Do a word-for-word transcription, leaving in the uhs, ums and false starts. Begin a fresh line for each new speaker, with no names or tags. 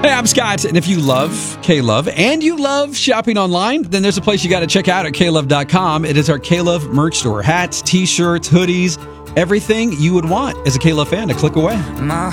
Hey, I'm Scott, and if you love K-Love and you love shopping online, then there's a place you got to check out at K Love dot com. It is our K-Love merch store. Hats, t-shirts, hoodies, everything you would want as a K-Love fan to click away.
My